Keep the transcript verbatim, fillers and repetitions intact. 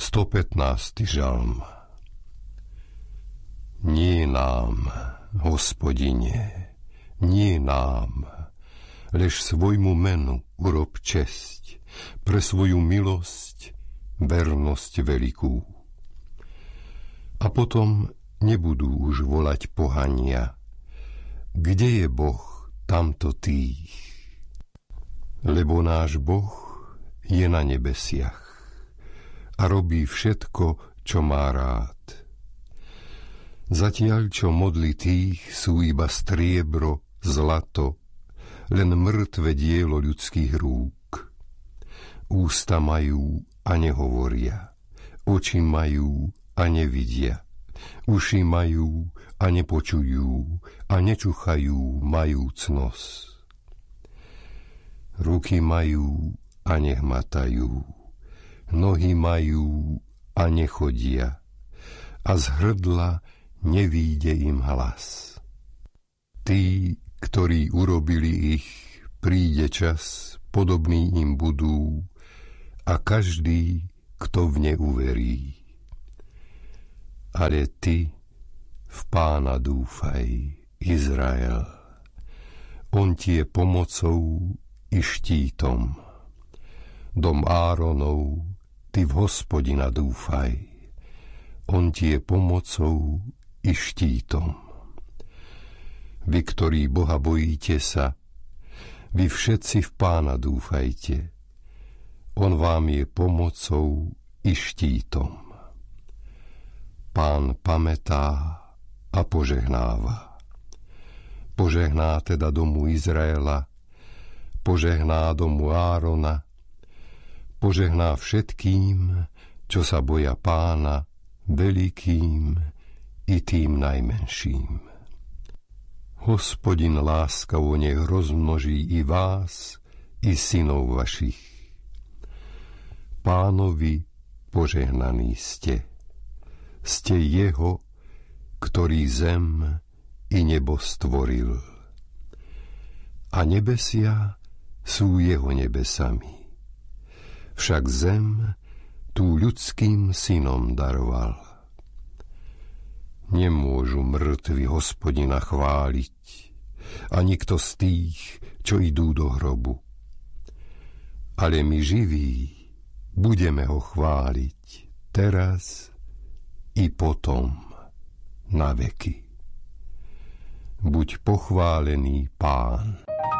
stopätnásty žalm. Nie nám, Hospodine, nie nám, lež svojmu menu urob česť, pre svoju milosť, vernosť veľkú. A potom nebudú už volať pohania, kde je Boh, tamto tých. Lebo náš Boh je na nebesiach a robí všetko, čo má rád. Zatiaľ, čo modly tých sú iba striebro, zlato, len mŕtve dielo ľudských rúk. Ústa majú a nehovoria, oči majú a nevidia, uši majú a nepočujú a nečuchajú majúc nos. Ruky majú a nehmatajú, nohy majú a nechodia, a z hrdla nevíde im hlas. Tí, ktorí urobili ich, príde čas, podobný im budú, a každý, kto v ne uverí. Ale ty v Pána dúfaj, Izrael. On ti je pomocou i štítom. Dom Áronov, ty v Hospodina dúfaj. On ti je pomocou i štítom. Vy, ktorí Boha bojíte sa, vy všetci v Pána dúfajte. On vám je pomocou i štítom. Pán pamätá a požehnáva. Požehná teda domu Izraela, požehná domu Árona, požehná všetkým, čo sa boja Pána, veľkým i tým najmenším. Hospodin láskavo nech rozmnoží i vás, i synov vašich. Pánovi požehnaní ste. Ste jeho, ktorý zem i nebo stvoril. A nebesia sú jeho nebesami. Však zem tú ľudským synom daroval. Nemôžu mŕtvi Hospodina chváliť, a nikto z tých, čo idú do hrobu. Ale my živí budeme ho chváliť teraz i potom na veky. Buď pochválený Pán.